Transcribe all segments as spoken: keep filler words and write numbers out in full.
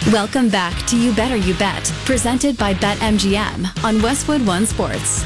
Welcome back to You Better You Bet, presented by BetMGM on Westwood One Sports.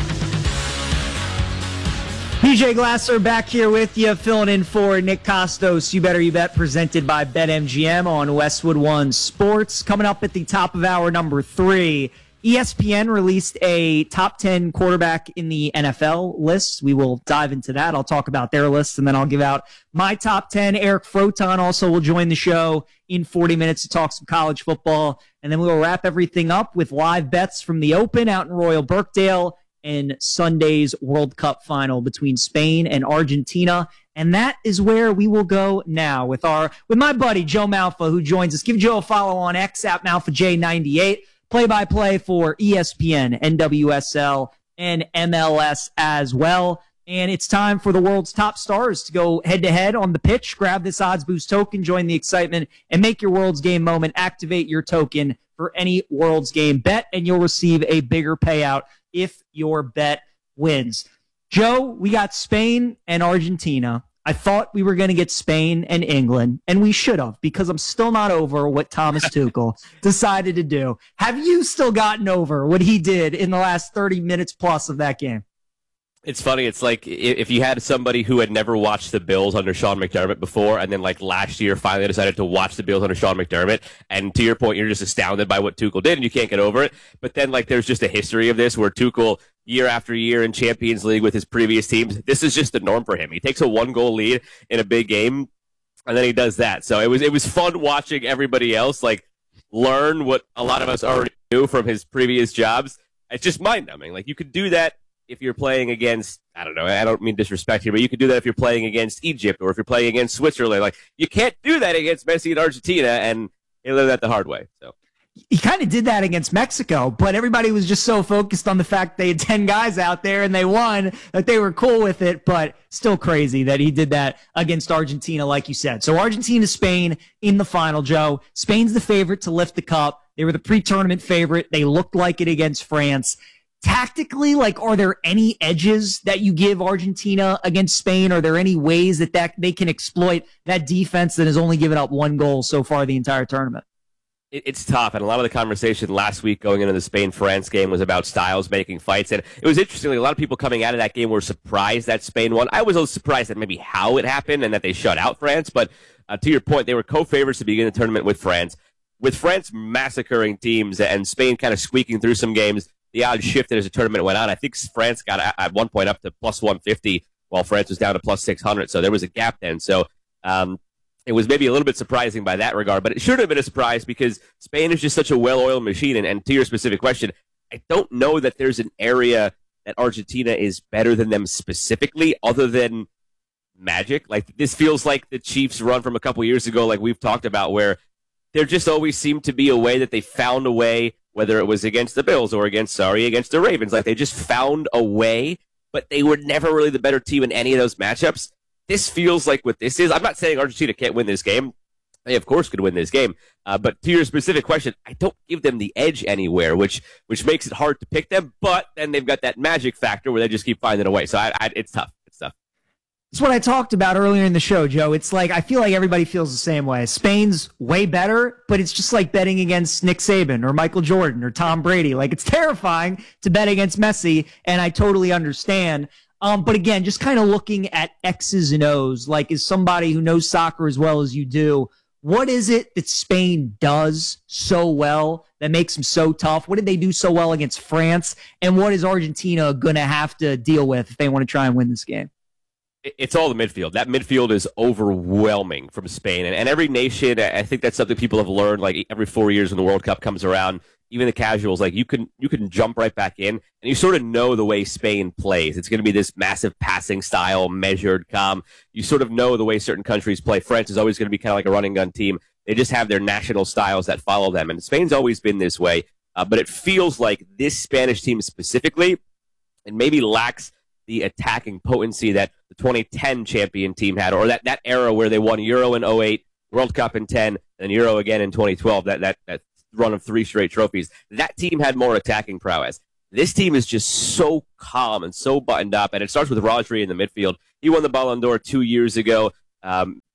P J Glasser back here with you, filling in for Nick Costos. You Better You Bet, presented by BetMGM on Westwood One Sports. Coming up at the top of hour number three, E S P N released a top ten quarterback in the N F L list. We will dive into that. I'll talk about their list, and then I'll give out my top ten. Eric Froton also will join the show in forty minutes to talk some college football. And then we will wrap everything up with live bets from the Open out in Royal Birkdale and Sunday's World Cup final between Spain and Argentina. And that is where we will go now with our with my buddy Joe Malfa, who joins us. Give Joe a follow on X at Malfa J ninety-eight. Play-by-play for E S P N, N W S L, and M L S as well. And it's time for the world's top stars to go head-to-head on the pitch. Grab this Odds Boost token, join the excitement, and make your World's Game moment. Activate your token for any World's Game bet, and you'll receive a bigger payout if your bet wins. Joe, we got Spain and Argentina. I thought we were going to get Spain and England, and we should have, because I'm still not over what Thomas Tuchel decided to do. Have you still gotten over what he did in the last thirty minutes plus of that game? It's funny. It's like if you had somebody who had never watched the Bills under Sean McDermott before, and then like last year finally decided to watch the Bills under Sean McDermott, and to your point, you're just astounded by what Tuchel did, and you can't get over it. But then like there's just a history of this where Tuchel, year after year in Champions League with his previous teams, this is just the norm for him. He takes a one-goal lead in a big game, and then he does that. So it was it was fun watching everybody else like learn what a lot of us already knew from his previous jobs. It's just mind-numbing. Like you could do that if you're playing against, I don't know, I don't mean disrespect here, but you could do that if you're playing against Egypt or if you're playing against Switzerland. Like, you can't do that against Messi and Argentina, and he learned that the hard way. So he kind of did that against Mexico, but everybody was just so focused on the fact they had ten guys out there and they won that they were cool with it, but still crazy that he did that against Argentina, like you said. So Argentina-Spain in the final, Joe. Spain's the favorite to lift the cup. They were the pre-tournament favorite. They looked like it against France. Tactically, like, are there any edges that you give Argentina against Spain? Are there any ways that, that they can exploit that defense that has only given up one goal so far the entire tournament? It's tough, and a lot of the conversation last week going into the Spain-France game was about styles making fights, and it was interesting. Like, a lot of people coming out of that game were surprised that Spain won. I was a little surprised at maybe how it happened and that they shut out France, but uh, to your point, they were co-favorites to begin the tournament with France. With France massacring teams and Spain kind of squeaking through some games, the odds shifted as the tournament went on. I think France got at one point up to plus one fifty while France was down to plus six hundred. So there was a gap then. So um, it was maybe a little bit surprising by that regard, but it should have been a surprise because Spain is just such a well-oiled machine. And, and to your specific question, I don't know that there's an area that Argentina is better than them specifically other than magic. Like this feels like the Chiefs run from a couple years ago, like we've talked about, where there just always seemed to be a way that they found a way, whether it was against the Bills or against, sorry, against the Ravens. Like, they just found a way, but they were never really the better team in any of those matchups. This feels like what this is. I'm not saying Argentina can't win this game. They, of course, could win this game. Uh, but to your specific question, I don't give them the edge anywhere, which which makes it hard to pick them. But then they've got that magic factor where they just keep finding a way. So I, I, it's tough. It's tough. It's what I talked about earlier in the show, Joe. It's like, I feel like everybody feels the same way. Spain's way better, but it's just like betting against Nick Saban or Michael Jordan or Tom Brady. Like, it's terrifying to bet against Messi, and I totally understand. Um, but again, just kind of looking at X's and O's, like, as somebody who knows soccer as well as you do, what is it that Spain does so well that makes them so tough? What did they do so well against France? And what is Argentina going to have to deal with if they want to try and win this game? It's all the midfield. That midfield is overwhelming from Spain. And, and every nation, I think that's something people have learned, like every four years when the World Cup comes around, even the casuals, like you can you can jump right back in, and you sort of know the way Spain plays. It's going to be this massive passing style, measured, calm. You sort of know the way certain countries play. France is always going to be kind of like a running gun team. They just have their national styles that follow them. And Spain's always been this way. Uh, but it feels like this Spanish team specifically, and maybe lacks the attacking potency that the twenty ten champion team had, or that, that era where they won Euro in oh eight, World Cup in ten, and Euro again in twenty twelve, that, that, that run of three straight trophies. That team had more attacking prowess. This team is just so calm and so buttoned up, and it starts with Rodri in the midfield. He won the Ballon d'Or two years ago. Um,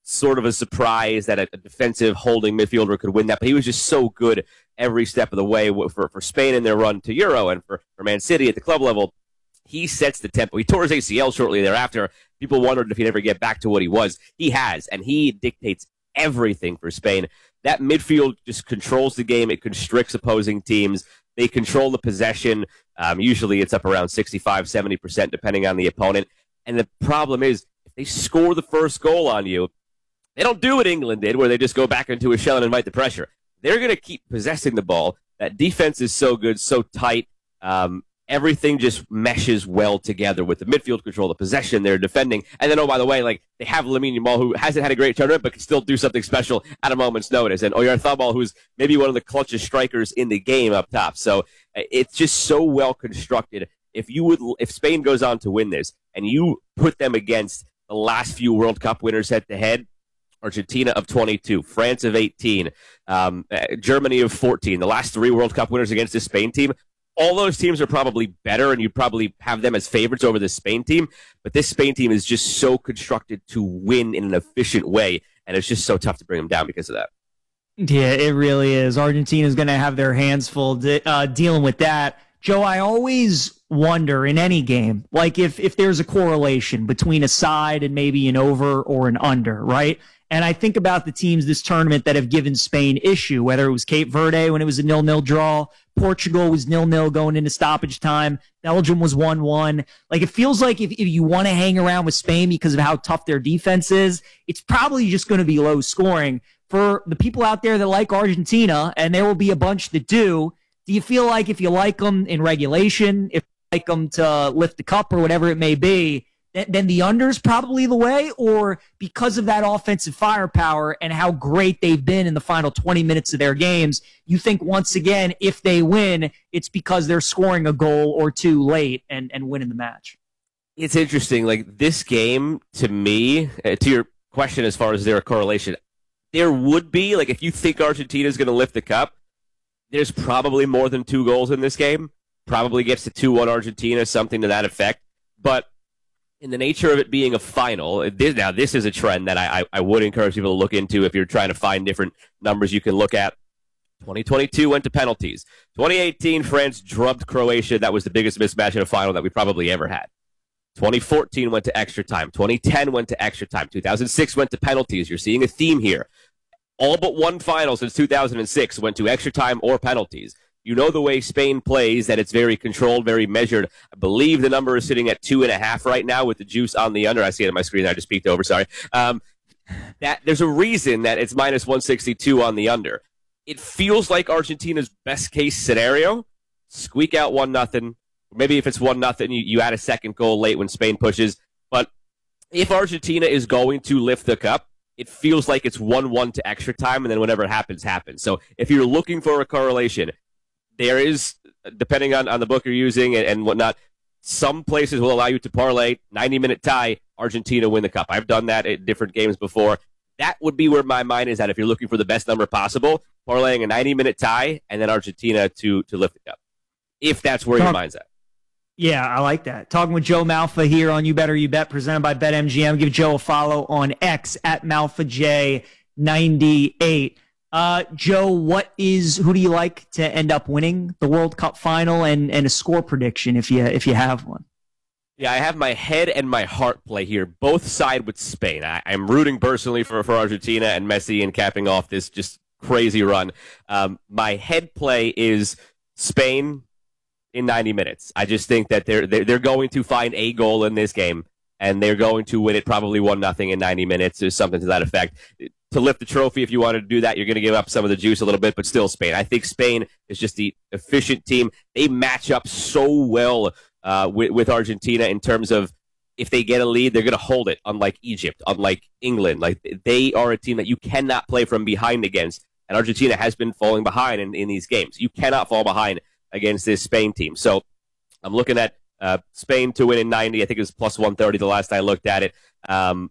sort of a surprise that a, a defensive holding midfielder could win that, but he was just so good every step of the way for, for Spain in their run to Euro and for, for Man City at the club level. He sets the tempo. He tore his A C L shortly thereafter. People wondered if he'd ever get back to what he was. He has, and he dictates everything for Spain. That midfield just controls the game. It constricts opposing teams. They control the possession. Um, usually it's up around sixty-five, seventy percent depending on the opponent. And the problem is, if they score the first goal on you, they don't do what England did, where they just go back into a shell and invite the pressure. They're going to keep possessing the ball. That defense is so good, so tight. Um, everything just meshes well together with the midfield control, the possession, they're defending. And then, oh, by the way, like they have Lamine Yamal, who hasn't had a great tournament, but can still do something special at a moment's notice. And Oyarzabal, who's maybe one of the clutchest strikers in the game up top. So it's just so well constructed. If you would, if Spain goes on to win this, and you put them against the last few World Cup winners head to head, Argentina of twenty-two, France of eighteen, um, uh, Germany of fourteen, the last three World Cup winners against this Spain team, all those teams are probably better, and you'd probably have them as favorites over the Spain team. But this Spain team is just so constructed to win in an efficient way, and it's just so tough to bring them down because of that. Yeah, it really is. Argentina's going to have their hands full de- uh, dealing with that. Joe, I always wonder in any game, like if, if there's a correlation between a side and maybe an over or an under, right? And I think about the teams this tournament that have given Spain issue, whether it was Cape Verde when it was a nil-nil draw, Portugal was nil-nil going into stoppage time, Belgium was one one. Like, it feels like if, if you want to hang around with Spain because of how tough their defense is, it's probably just going to be low scoring. For the people out there that like Argentina, and there will be a bunch that do, do you feel like if you like them in regulation, if you like them to lift the cup or whatever it may be, then the under's probably the way? Or because of that offensive firepower and how great they've been in the final twenty minutes of their games, you think once again, if they win, it's because they're scoring a goal or two late and, and winning the match? It's interesting. Like, this game, to me, uh, to your question as far as there a correlation, there would be, like, if you think Argentina's going to lift the cup, there's probably more than two goals in this game. Probably gets to two one Argentina, something to that effect. But in the nature of it being a final, this, now this is a trend that I, I, I would encourage people to look into if you're trying to find different numbers you can look at. twenty twenty-two went to penalties. twenty eighteen, France drubbed Croatia. That was the biggest mismatch in a final that we probably ever had. twenty fourteen went to extra time. twenty ten went to extra time. two thousand six went to penalties. You're seeing a theme here. All but one final since two thousand six went to extra time or penalties. You know the way Spain plays, that it's very controlled, very measured. I believe the number is sitting at two and a half right now with the juice on the under. I see it on my screen. I just peeked over. Sorry. Um, that there's a reason that it's minus one sixty-two on the under. It feels like Argentina's best case scenario. Squeak out one nothing. Maybe if it's one nothing, you, you add a second goal late when Spain pushes. But if Argentina is going to lift the cup, it feels like it's one one to extra time, and then whatever happens, happens. So if you're looking for a correlation, there is, depending on, on the book you're using and, and whatnot, some places will allow you to parlay ninety-minute tie, Argentina win the cup. I've done that at different games before. That would be where my mind is at if you're looking for the best number possible, parlaying a ninety-minute tie and then Argentina to, to lift the cup, if that's where Talk- your mind's at. Yeah, I like that. Talking with Joe Malfa here on You Better You Bet, presented by BetMGM. Give Joe a follow on X at Malfa J ninety-eight. Uh, Joe, what is who do you like to end up winning the World Cup final, and, and a score prediction if you if you have one? Yeah, I have my head and my heart play here. Both side with Spain. I, I'm rooting personally for, for Argentina and Messi and capping off this just crazy run. Um, my head play is Spain in ninety minutes. I just think that they're, they're they're going to find a goal in this game, and they're going to win it probably one nothing in ninety minutes or something to that effect. To lift the trophy, if you wanted to do that, you're going to give up some of the juice a little bit, but still Spain. I think Spain is just the efficient team. They match up so well uh, with, with Argentina in terms of if they get a lead, they're going to hold it, unlike Egypt, unlike England. Like, they are a team that you cannot play from behind against, and Argentina has been falling behind in, in these games. You cannot fall behind against this Spain team. So I'm looking at uh, Spain to win in ninety. I think it was plus one thirty the last I looked at it. Um,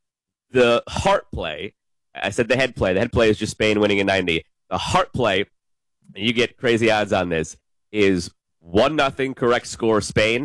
the heart play, I said the head play. The head play is just Spain winning in ninety. The heart play, and you get crazy odds on this, is one nothing correct score Spain,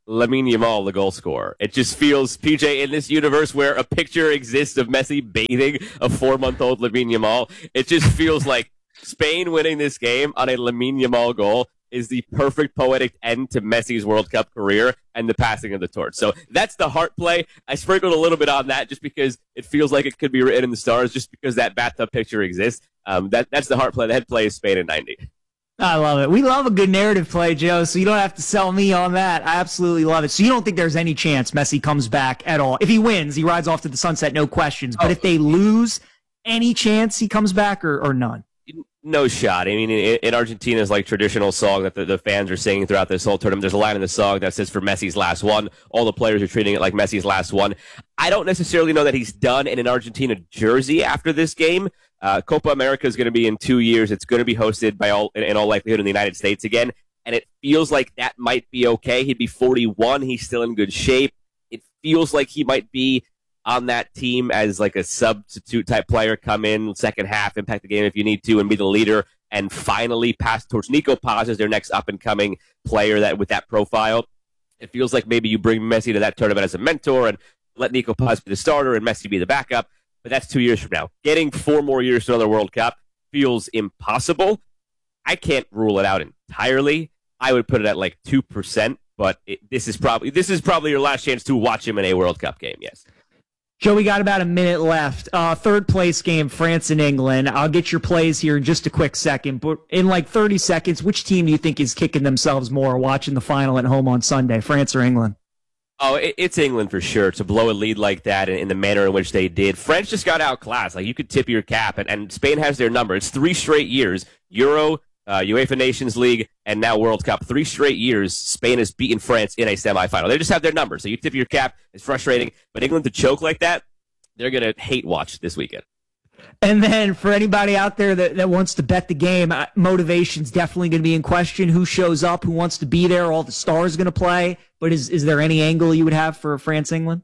Lamine Yamal, the goal scorer. It just feels, P J, in this universe where a picture exists of Messi bathing a four-month-old Lamine Yamal, it just feels like Spain winning this game on a Lamine Yamal goal is the perfect poetic end to Messi's World Cup career and the passing of the torch. So that's the heart play. I sprinkled a little bit on that just because it feels like it could be written in the stars, just because that bathtub picture exists. Um, that That's the heart play. The head play is Spain in ninety. I love it. We love a good narrative play, Joe, so you don't have to sell me on that. I absolutely love it. So you don't think there's any chance Messi comes back at all? If he wins, he rides off to the sunset, no questions. But oh. if they lose, any chance he comes back or, or none? No shot. I mean, in, in Argentina's like traditional song that the, the fans are singing throughout this whole tournament, there's a line in the song that says for Messi's last one. All the players are treating it like Messi's last one. I don't necessarily know that he's done in an Argentina jersey after this game. Uh, Copa America is going to be in two years. It's going to be hosted by all, in, in all likelihood, in the United States again. And it feels like that might be okay. He'd be forty-one. He's still in good shape. It feels like he might be on that team as like a substitute type player, come in second half, impact the game if you need to, and be the leader, and finally pass towards Nico Paz as their next up and coming player that with that profile. It feels like maybe you bring Messi to that tournament as a mentor and let Nico Paz be the starter and Messi be the backup. But that's two years from now. Getting four more years to another World Cup feels impossible. I can't rule it out entirely. I would put it at like two percent, but it, this is probably this is probably your last chance to watch him in a World Cup game. Yes. Joe, we got about a minute left. Uh, third place game, France and England. I'll get your plays here in just a quick second. But in like thirty seconds, which team do you think is kicking themselves more watching the final at home on Sunday, France or England? Oh, it, it's England for sure. To blow a lead like that in, in the manner in which they did. France just got outclassed. Like, you could tip your cap, and, and Spain has their number. It's three straight years. Euro, uh, UEFA Nations League, and now World Cup. Three straight years, Spain has beaten France in a semifinal. They just have their number, so you tip your cap. It's frustrating. But England to choke like that, they're going to hate watch this weekend. And then for anybody out there that, that wants to bet the game, uh, motivation's definitely going to be in question. Who shows up? Who wants to be there? All the stars going to play. But is is there any angle you would have for France-England?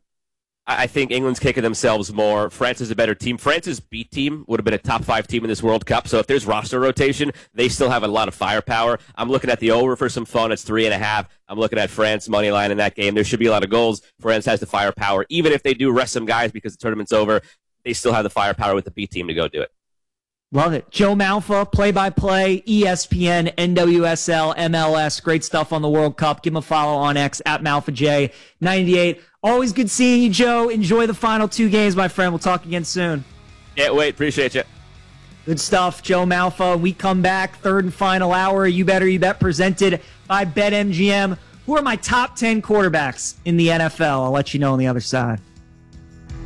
I think England's kicking themselves more. France is a better team. France's B team would have been a top five team in this World Cup. So if there's roster rotation, they still have a lot of firepower. I'm looking at the over for some fun. It's three and a half. I'm looking at France money line in that game. There should be a lot of goals. France has the firepower. Even if they do rest some guys because the tournament's over, they still have the firepower with the B team to go do it. Love it. Joe Malfa, play-by-play, E S P N, N W S L, M L S. Great stuff on the World Cup. Give him a follow on X, at Malfa J ninety-eight. Always good seeing you, Joe. Enjoy the final two games, my friend. We'll talk again soon. Can't wait. Appreciate you. Good stuff, Joe Malfa. We come back, third and final hour. You Better You Bet, presented by BetMGM. Who are my top ten quarterbacks in the N F L? I'll let you know on the other side.